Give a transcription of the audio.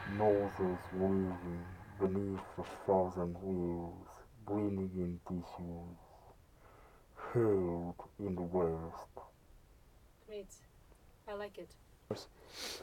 noses weaving beneath a thousand wheels, breathing in tissues, held in the West. Great. I like it.